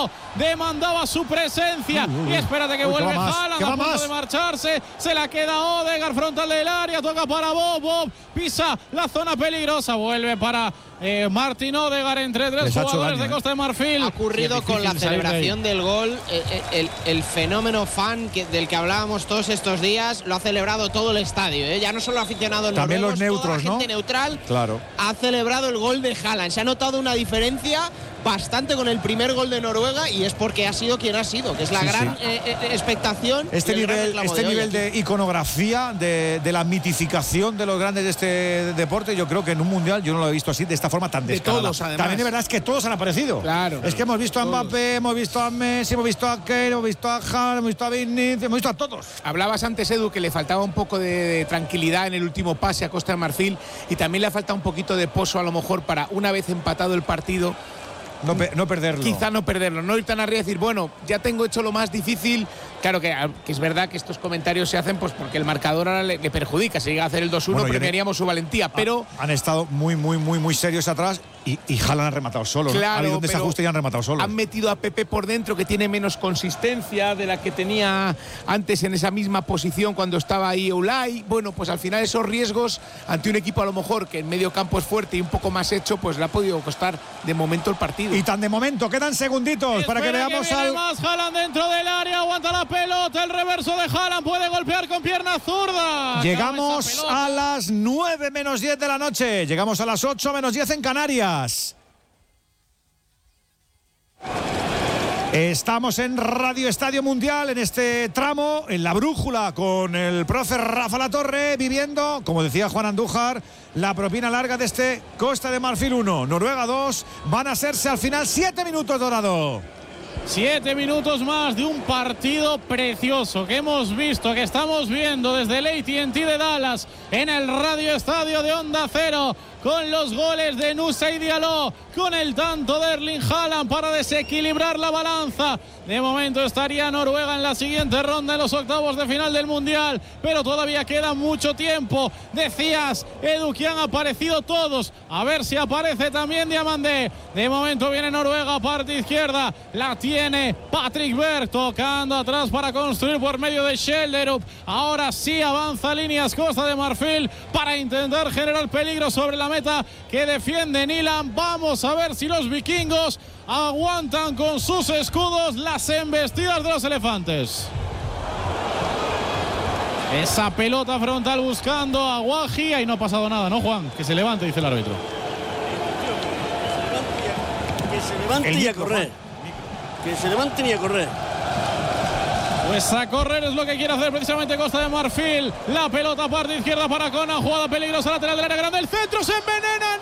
partido demandaba su presencia. Y espérate que vuelve Haaland a punto de marcharse. Se la queda Odegaard frontal del área. Toca para Bob. Pisa la zona peligrosa. Vuelve para Martin Odegaard entre tres jugadores de Costa de Marfil. Ha ocurrido con la celebración del gol. El fenómeno fan del que hablábamos todos estos días lo ha celebrado todo el estadio. Ya no solo aficionados también noruegos, los neutros, toda la gente neutral ha celebrado el gol de Haaland. Se ha notado una diferencia bastante con el primer gol de Noruega y es porque ha sido quien ha sido, que es la gran expectación. Este nivel de iconografía, de la mitificación de los grandes de este deporte, yo creo que en un mundial yo no lo he visto así, de esta forma tan descarada. Todos, además. También de verdad es que todos han aparecido. Claro. Es que hemos visto a Mbappé, hemos visto a Messi, hemos visto a Kane, hemos visto a Haaland, hemos visto a Vinicius, hemos visto a todos. Hablabas antes, Edu, que le faltaba un poco de tranquilidad en el último pase a Costa de Marfil y también le falta un poquito de pozo a lo mejor para, una vez empatado el partido, no perderlo. Quizá no perderlo, no ir tan arriba y decir, bueno, ya tengo hecho lo más difícil. Claro que es verdad que estos comentarios se hacen pues porque el marcador ahora le perjudica. Si llega a hacer el 2-1, premiaríamos su valentía, pero han estado muy serios atrás y Haaland ha rematado solo. Claro, ha habido un desajuste y han rematado solo. Han metido a Pepe por dentro, que tiene menos consistencia de la que tenía antes en esa misma posición cuando estaba ahí Oulay. Bueno, pues al final esos riesgos ante un equipo a lo mejor que en medio campo es fuerte y un poco más hecho, pues le ha podido costar de momento el partido. Y tan de momento, quedan segunditos para que veamos más Haaland dentro del área, aguanta la pelota, el reverso de Haaland, puede golpear con pierna zurda. Llegamos a las 9 menos 10 de la noche, llegamos a las 8 menos 10 en Canarias. Estamos en Radio Estadio Mundial en este tramo, en la brújula, con el profe Rafa Latorre, viviendo, como decía Juan Andújar, la propina larga de este Costa de Marfil 1, Noruega 2, van a hacerse al final 7 minutos, Dorado. 7 minutos más de un partido precioso que hemos visto, que estamos viendo desde el AT&T de Dallas en el Radio Estadio de Onda Cero, con los goles de Nusay Diallo, con el tanto de Erling Haaland para desequilibrar la balanza. De momento estaría Noruega en la siguiente ronda en los octavos de final del Mundial, pero todavía queda mucho tiempo. Decías, Edu, que han aparecido todos, a ver si aparece también Diamandé. De momento viene Noruega, parte izquierda, la tiene Patrick Berg, tocando atrás para construir por medio de Schjelderup. Ahora sí avanza líneas Costa de Marfil para intentar generar peligro sobre la meta que defiende Nilan. Vamos a ver si los vikingos aguantan con sus escudos las embestidas de los elefantes. Esa pelota frontal buscando a Guaji. Ahí no ha pasado nada, ¿no, Juan? Que se levante, dice el árbitro. Que se levante y a correr. Que se levanten y a correr. Pues a correr es lo que quiere hacer precisamente Costa de Marfil. La pelota parte izquierda para Conan, jugada peligrosa lateral del área grande. El centro se envenena,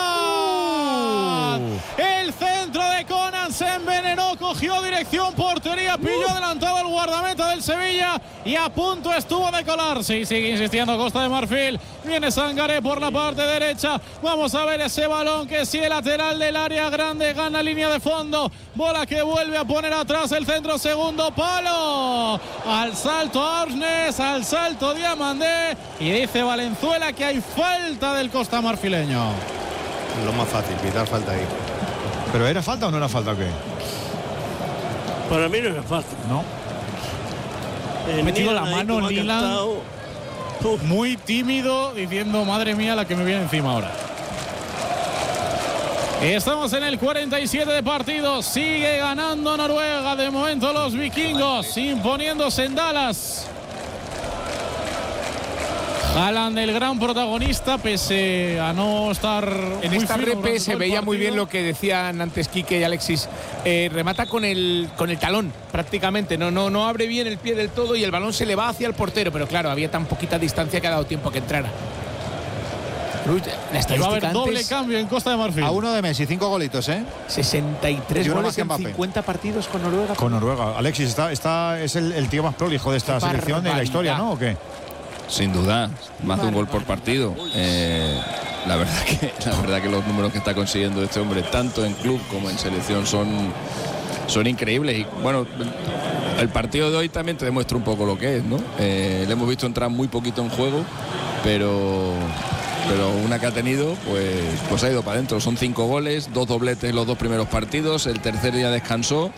Nilan. El centro de Conan se envenenó, cogió dirección portería, pilló adelantado al guardameta del Sevilla y a punto estuvo de colarse. Y sigue insistiendo Costa de Marfil. Viene Sangaré por la parte derecha. Vamos a ver ese balón que sí, el lateral del área grande, gana línea de fondo. Bola que vuelve a poner atrás el centro, segundo palo. Al salto Arsnes, al salto Diamandé. Y dice Valenzuela que hay falta del Costa Marfileño. Lo más fácil, pitar falta ahí. ¿Pero era falta o no era falta o qué? Para mí no era falta. No. Ha metido la mano Nilan. Muy tímido, diciendo, madre mía, la que me viene encima ahora. Estamos en el 47 de partido. Sigue ganando Noruega. De momento los vikingos imponiéndose en Dallas. Haaland, el gran protagonista, pese a no estar en esta repe, se veía muy bien lo que decían antes Quique y Alexis. Remata con el talón prácticamente, no abre bien el pie del todo y el balón se le va hacia el portero, pero claro, había tan poquita distancia que ha dado tiempo a que entrara. Va a haber doble cambio en Costa de Marfil. A uno de Messi, 5 golitos, 63 goles en 50 partidos con Noruega. Con Noruega. Alexis es el tío más prolijo de esta selección de la historia, ¿no? ¿O qué? Sin duda, más de un gol por partido. La verdad que los números que está consiguiendo este hombre, tanto en club como en selección, son increíbles. Y bueno, el partido de hoy también te demuestra un poco lo que es, ¿no? Le hemos visto entrar muy poquito en juego, pero una que ha tenido, pues ha ido para adentro. Son 5 goles, 2 dobletes en los 2 primeros partidos, el tercer día descansó